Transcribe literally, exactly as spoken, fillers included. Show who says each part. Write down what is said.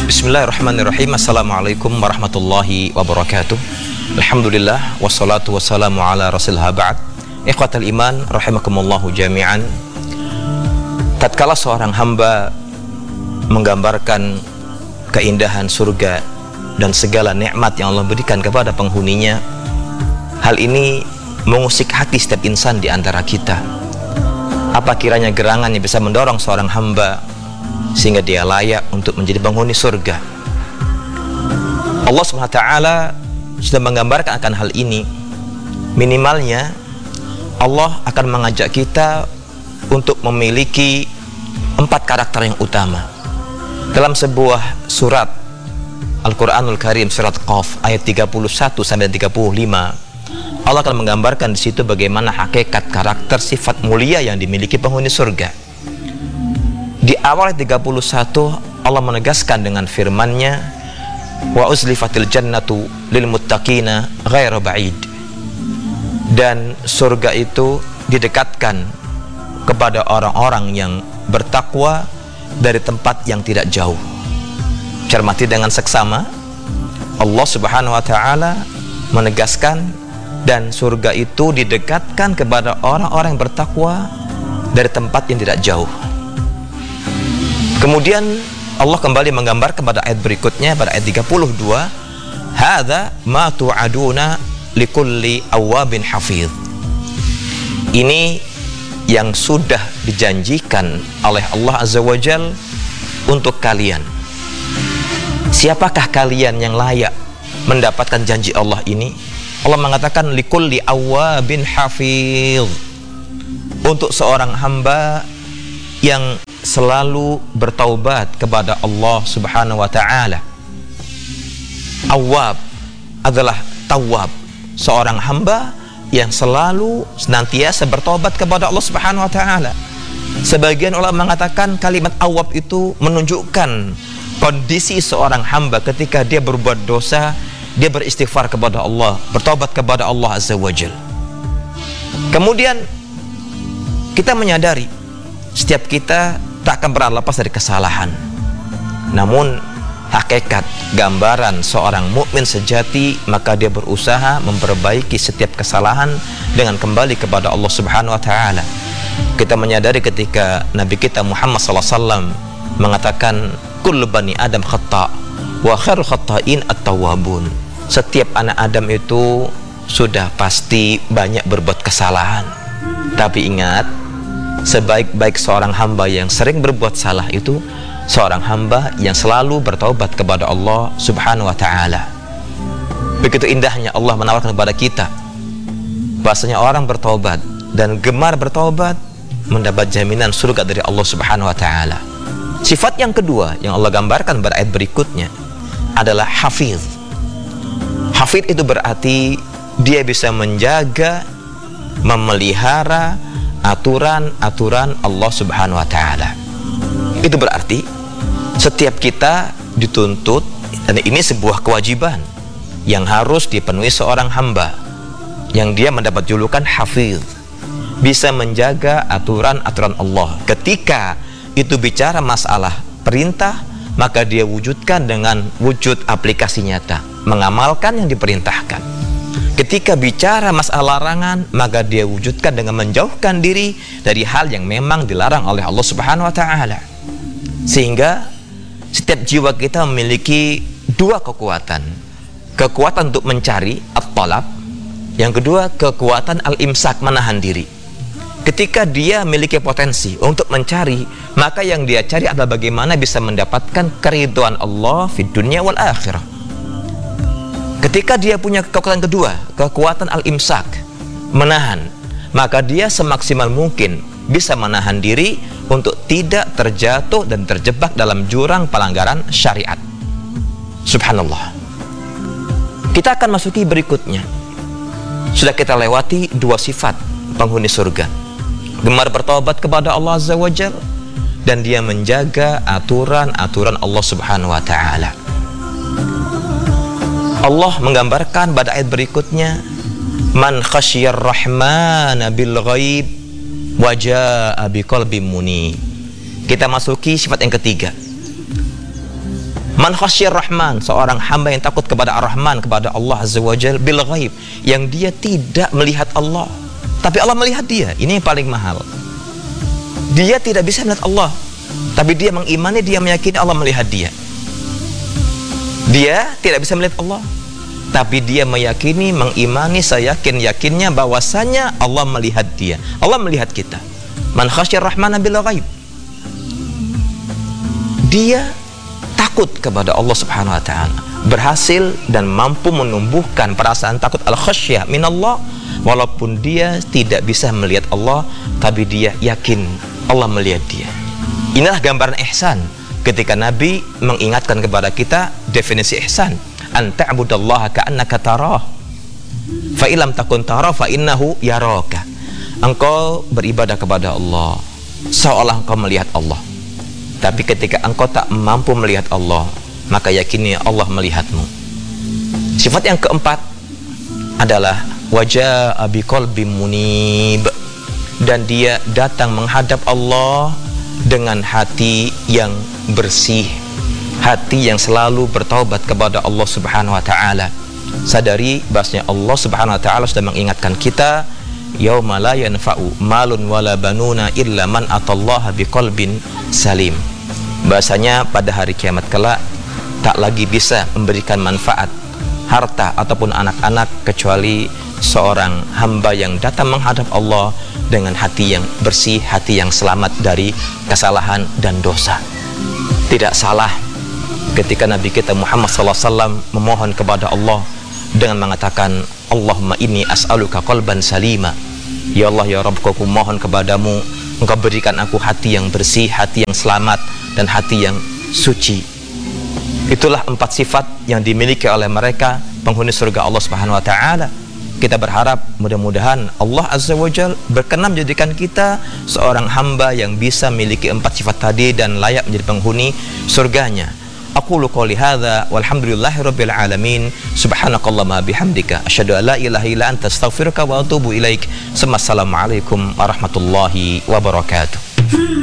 Speaker 1: Bismillahirrahmanirrahim. Assalamualaikum warahmatullahi wabarakatuh. Alhamdulillah wassalatu wassalamu ala rasulillah ba'd. Ikhwatal iman rahimakumullahu jami'an. Tatkala seorang hamba menggambarkan keindahan surga dan segala nikmat yang Allah berikan kepada penghuninya, hal ini mengusik hati setiap insan di antara kita. Apa kiranya gerangan yang bisa mendorong seorang hamba sehingga dia layak untuk menjadi penghuni surga? Allah subhanahu wa taala sudah menggambarkan akan hal ini. Minimalnya Allah akan mengajak kita untuk memiliki empat karakter yang utama. Dalam sebuah surat Al-Quranul Karim, surat Qaf ayat tiga puluh satu sampai tiga puluh lima, Allah akan menggambarkan di situ bagaimana hakikat karakter sifat mulia yang dimiliki penghuni surga. Di awal tiga puluh satu Allah menegaskan dengan firman-Nya, wa uzlifatil jannatu lil muttaqina ghairu ba'id. Dan surga itu didekatkan kepada orang-orang yang bertakwa dari tempat yang tidak jauh. Cermati dengan seksama, Allah Subhanahu wa taala menegaskan dan surga itu didekatkan kepada orang-orang yang bertakwa dari tempat yang tidak jauh. Kemudian Allah kembali menggambar kepada ayat berikutnya pada ayat tiga puluh dua, hadza ma tu'aduna likulli awwabin hafidh. Ini yang sudah dijanjikan oleh Allah Azza wa Jal untuk kalian. Siapakah kalian yang layak mendapatkan janji Allah ini? Allah mengatakan likulli awwabin hafidh, untuk seorang hamba yang selalu bertaubat kepada Allah Subhanahu wa taala. Awwab adalah tawab, seorang hamba yang selalu senantiasa bertaubat kepada Allah Subhanahu wa taala. Sebagian ulama mengatakan kalimat awwab itu menunjukkan kondisi seorang hamba ketika dia berbuat dosa, dia beristighfar kepada Allah, bertaubat kepada Allah Azza wa Jalla. Kemudian kita menyadari setiap kita tak akan pernah lepas dari kesalahan. Namun hakikat gambaran seorang mukmin sejati, maka dia berusaha memperbaiki setiap kesalahan dengan kembali kepada Allah Subhanahu wa taala. Kita menyadari ketika Nabi kita Muhammad sallallahu alaihi wasallam mengatakan kullu bani adam khata' wa khairul khata'in at-tawwabun. Setiap anak Adam itu sudah pasti banyak berbuat kesalahan. Tapi ingat, sebaik-baik seorang hamba yang sering berbuat salah itu seorang hamba yang selalu bertaubat kepada Allah Subhanahu wa taala. Begitu indahnya Allah menawarkan kepada kita bahasanya orang bertaubat dan gemar bertaubat mendapat jaminan surga dari Allah Subhanahu wa taala. Sifat yang kedua yang Allah gambarkan pada ayat berikutnya adalah hafidh. Hafidh itu berarti dia bisa menjaga, memelihara aturan-aturan Allah Subhanahu wa taala. Itu berarti setiap kita dituntut, dan ini sebuah kewajiban yang harus dipenuhi seorang hamba yang dia mendapat julukan hafidh, bisa menjaga aturan-aturan Allah. Ketika itu bicara masalah perintah, maka dia wujudkan dengan wujud aplikasi nyata, mengamalkan yang diperintahkan. Ketika bicara masalah larangan, maka dia wujudkan dengan menjauhkan diri dari hal yang memang dilarang oleh Allah Subhanahu wa taala. Sehingga setiap jiwa kita memiliki dua kekuatan. Kekuatan untuk mencari at-talab, yang kedua kekuatan al-imsak, menahan diri. Ketika dia memiliki potensi untuk mencari, maka yang dia cari adalah bagaimana bisa mendapatkan keridhaan Allah di dunia wal akhirah. Ketika dia punya kekuatan kedua, kekuatan al-imsak, menahan, maka dia semaksimal mungkin bisa menahan diri untuk tidak terjatuh dan terjebak dalam jurang pelanggaran syariat. Subhanallah. Kita akan masuki berikutnya. Sudah kita lewati dua sifat penghuni surga: gemar bertobat kepada Allah Azza wa Jal, dan dia menjaga aturan-aturan Allah Subhanahu wa taala. Allah menggambarkan pada ayat berikutnya, man khasyiyar rahmana bil ghaib wa jaa'a biqalbin munib. Kita masuki sifat yang ketiga. Man khasyir rahman, seorang hamba yang takut kepada ar-Rahman, kepada Allah Azza wa Jal bil ghaib, yang dia tidak melihat Allah tapi Allah melihat dia. Ini yang paling mahal. Dia tidak bisa melihat Allah tapi dia mengimani, dia meyakini Allah melihat dia. Dia tidak bisa melihat Allah tapi dia meyakini, mengimani, saya yakin yakinnya bahwasanya Allah melihat dia. Allah melihat kita. Man khasyir rahman bil ghaib, dia takut kepada Allah Subhanahu wa taala, berhasil dan mampu menumbuhkan perasaan takut al-khasyah minallah, walaupun dia tidak bisa melihat Allah tapi dia yakin Allah melihat dia. Inilah gambaran ihsan ketika Nabi mengingatkan kepada kita definisi ihsan, an ta'budallaha ka'annaka tarah fa illam takun tarah fa innahu yaraka. Engkau beribadah kepada Allah seolah engkau melihat Allah, tapi ketika engkau tak mampu melihat Allah, maka yakini Allah melihatmu. Sifat yang keempat adalah waja'a biqalbin munib, dan dia datang menghadap Allah dengan hati yang bersih, hati yang selalu bertaubat kepada Allah Subhanahu wa taala. Sadari bahasanya Allah Subhanahu wa taala sudah mengingatkan kita, yauma la yanfa'u malun wala banuna illa man atallaha biqalbin salim. Bahasanya pada hari kiamat kelak tak lagi bisa memberikan manfaat harta ataupun anak-anak kecuali seorang hamba yang datang menghadap Allah dengan hati yang bersih, hati yang selamat dari kesalahan dan dosa. Tidak salah ketika Nabi kita Muhammad sallallahu alaihi wasallam memohon kepada Allah dengan mengatakan, Allahumma inni as'aluka qalban salima. Ya Allah, ya Rabb, aku mohon kepadamu engkau berikan aku hati yang bersih, hati yang selamat, dan hati yang suci. Itulah empat sifat yang dimiliki oleh mereka penghuni surga Allah Subhanahu wa taala. Kita berharap mudah-mudahan Allah Azza wa Jal berkenan menjadikan kita seorang hamba yang bisa memiliki empat sifat tadi dan layak menjadi penghuni surganya. Aqulu qouli hadza walhamdulillahi rabbil alamin. Subhanakallahumma bihamdika asyhadu an la ilaha illa anta astaghfiruka wa atubu ilaik. Assalamualaikum warahmatullahi wabarakatuh.